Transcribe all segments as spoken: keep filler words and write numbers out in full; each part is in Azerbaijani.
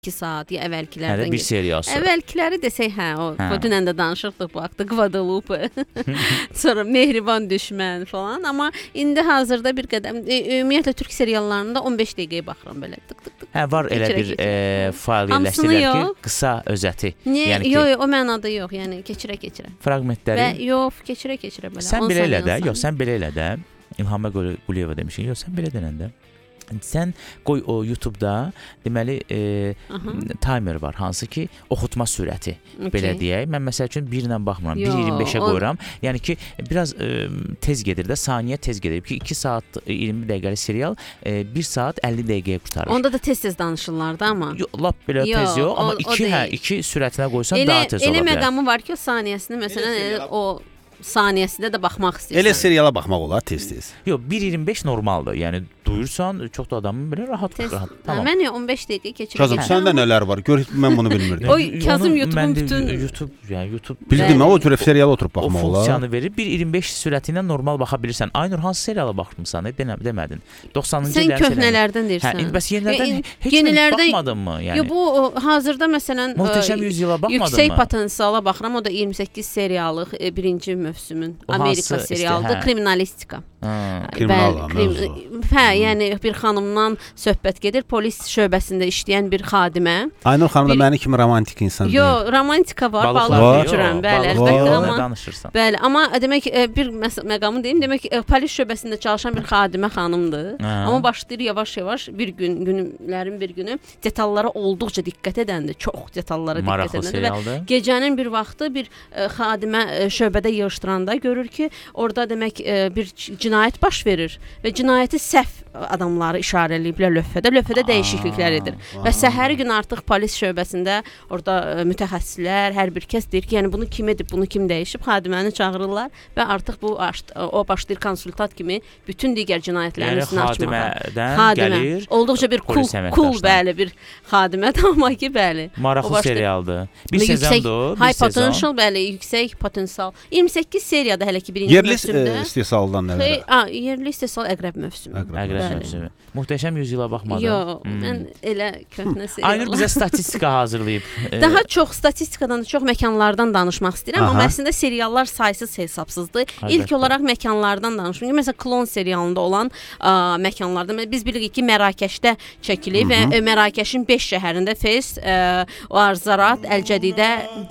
iki saat ya əvvəlkilərdən. Hə, bir seriyası. Əvvəlkiləri desək, hə, o hə. dünən də danışırdıq bu haqda, Guadalupe. Sonra Mehriban Düşmən falan, amma indi hazırda bir qədəm e, ümumiyyətlə türk seriallarında on beş dəqiqəyə baxıram belə. Tık tık tık. Hə, var elə keçirə, bir keçirə. e, fail yerləşdirirlər ki, qısa özəti. Niyə? Yəni ki, yox, yox, o mənada yox, yəni keçirə-keçirə. Fraqmentləri. Və yox, keçirə-keçirə belə. Sən belə elə də, yox, sən belə elə də. İlham Quliyeva demişik. Yox, sən belə denəndə. Sən qoy o YouTube-da deməli e, timer var, hansı ki oxutma sürəti, okay. Belə deyək. Mən məsəl üçün bir ilə baxmıram, bir iyirmi beşə qoyuram. Yəni ki biraz e, tez gedir də, saniyə tez gedir ki iki saat iyirmi dəqiqəlik serial e, bir saat əlli dəqiqəyə qurtarır. Onda da tez-tez danışırlar da amma. Yo, lap belə yo, tez yox, amma iki hə, iki sürətinə qoysan elə, daha tez ola bilər. Elə məqamı var ki, o saniyəsini məsələn elə, o saniyəsində də baxmaq istəyirsən. Elə seriala baxmaq olar tez-tez. Yox, bir iyirmi beş normaldır. Yəni duyursan, çox da adamın belə rahat tez, rahat. Tamam. Mən on beş dəqiqə keçirəm. Kazım, səndə nələr var? Gör, mən bunu bilmirdim. O Kazım YouTube'un bütün YouTube, yəni YouTube bildim, o tür seriala oturub baxmaq olar. O funksiyanı verir. bir iyirmi beş sürəti ilə normal baxa bilirsən. Aynur hansı seriala baxmısan? Demədin. doxsanıncı illərin serialı. Sən köhnələrdən deyirsən. Hə, bəs yenilərdən heç yenilərdən baxmadın mı? Yəni. Yo, bu hazırda məsələn Möhtəşəm yüzyıla baxmadın mı? Yüksək potensiala baxıram. O da iyirmi səkkiz serialıq birinci mövsümün Amerika serialıdır, hə. Kriminalistika. Kriminal mövzu. Hə, yəni bir xanımdan söhbət gedir, polis şöbəsində işləyən bir xadimə. Aynur xanım da məni kimi romantik insan deyil. Yox, romantika var, balıq uçuram, bəli, əlbəttə, amma danışırsan. Bəli, amma demək bir məqamı deyim, demək polis şöbəsində çalışan bir xadimə xanımdır. Amma başlayır yavaş-yavaş bir gün, günlərin bir günü detallara olduqca diqqət edəndə, çox detallara diqqət edəndə və gecənin bir vaxtı bir xadimə şöbədə yığışdıranda görür ki, orada demək bir cinayət baş verir və cinayəti səhv adamları işarələyiblər lövhədə, lövhədə dəyişikliklər edir. Aa, və səhəri gün artıq polis şöbəsində orada ə, mütəxəssislər, hər bir kəs deyir ki, yəni bunu kim edib, bunu kim dəyişib, xadiməni çağırırlar və artıq bu o başlayır konsultat kimi bütün digər cinayətlərin yəni, üstünü açmağa. Xadimə gəlir. Olduqca bir cool, cool bəli bir xadimədir amma ki, bəli. Maraqlı serialdır. Bir sezondur, bir high sezon. Potential, bəli, yüksək potensial. iyirmi səkkiz seriyada hələ ki birinci yerli mövsümdə. Yerli istehsaldan nələr? A, yerli istehsal Əqrəb mövsümü. Əqrəb mövsümü. Möhtəşəm yüzyıla baxmadın. Yox, hmm. mən elə köhnə serial. Aynur bizə statistika hazırlayıb. Daha çox statistikadan da çox məkanlardan danışmaq istəyirəm, amma əslində seriallar saysız hesabsızdır. Əlbəttə. İlk olaraq məkanlardan danışmışam. Məsələn, Klon serialında olan ə, məkanlarda biz bilirik ki, Mərakeşdə çəkilib və ə, Mərakeşin beş şəhərində Fes, ə, Arzarat, Əl-Cədidə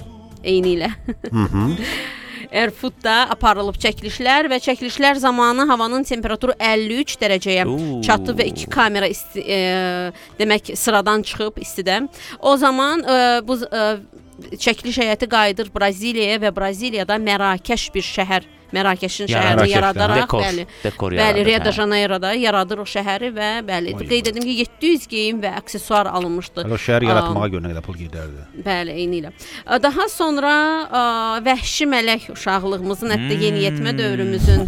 eyni ilə. Hı-hı. Erfudda aparılıb çəkilişlər və çəkilişlər zamanı havanın temperaturu əlli üç dərəcəyə Oo. çatdı və iki kamera isti, e, demək sıradan çıxıb istidə. O zaman e, bu e, çəkiliş heyəti qayıdır Braziliyaya və Braziliyada Mərakeş bir şəhər Mərakeşin şəhərini yaradaraq, dekor, bəli, dekor bəli, Rio de Janeiro'da yaradır o şəhəri və bəli, qeyd edim ki, yeddi yüz geyim və aksesuar alınmışdı. O şəhər yaratmağa görə nə qədər pul gedərdi. Bəli, eyni ilə. Daha sonra ə, Vəhşi Mələk uşaqlığımızın, hətta hmm. yeniyetmə dövrümüzün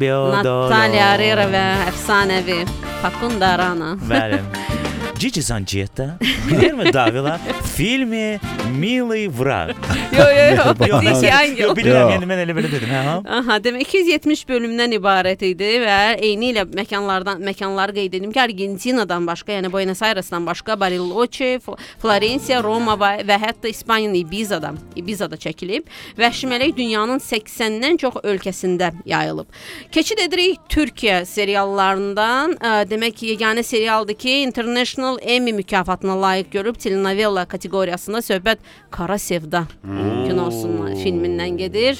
Natalya Arera və əfsanəvi Facundo Arana. Bəli. Gigi Zanjetta, Guilherme Dávila, filmi Milый Vrag. Yo, yo, yo, Dişi Angel. Yo, bilirəm, yəni mən elə belə dedim. Hə, aha, demək iki yüz yetmiş bölümdən ibarət idi və eyni ilə məkanlardan, məkanları qeyd edim ki, Argentinadan başqa, yəni Buenos Aires'dan başqa, Bariloche, Florencia, Roma və, və hətta İspaniyanın Ibiza'da, Ibiza'da çəkilib. Vəhşi Mələk dünyanın səksəndən çox ölkəsində yayılıb. Keçid edirik Türkiyə seriallarından, ə, demək ki, yeganə serialdır ki, International Emmy mükafatına layiq görüb telenovela kateqoriyasında söhbət Qara Sevda hmm. kinosundan, filmindən gedir.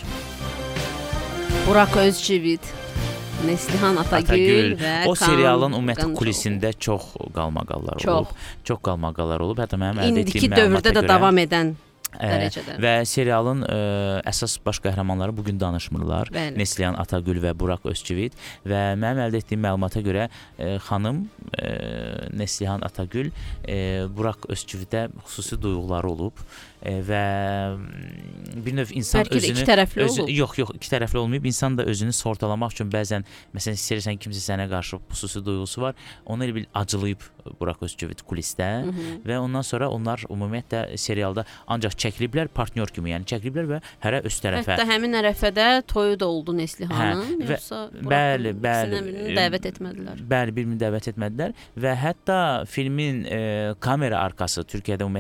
Burak Özçivit, Neslihan Atagül, Atagül və o serialın ümumiyyətlə kulisində çox qalmaqallar olub. Çox qalmaqallar olub. Hətta mənim əldə etdiyim İndiki dövrdə də davam edən dərəcədə. Və serialın ə, əsas baş qəhrəmanları bu gün danışmırlar. Bəli. Neslihan Atagül və Burak Özçivit və mənim əldə etdiyim məlumata görə ə, xanım ə, Neslihan Atagül ə, Burak Özçivitə xüsusi duyğuları olub. E, və bir növ insan Bəlkə özünü iki tərəfli özü, olub. yox, yox, iki tərəfli olmayıb. İnsan da özünü sortalamaq üçün bəzən məsələn istəyirsən kimsə sənə qarşı xüsusi duyğusu var, onu elə bil acılayıb Burak Özçivit kulisdə Hı -hı. və ondan sonra onlar ümumiyyətlə serialda ancaq çəkiliblər partnyor kimi, yəni çəkiliblər və hərə öz tərəfə. Hətta həmin ərəfədə toyu da oldu Neslihanın, hə, yoxsa bəli, bəli, birini dəvət etmədilər. Bəli, birini dəvət etmədilər və hətta filmin e, kamera arxası Türkiyədə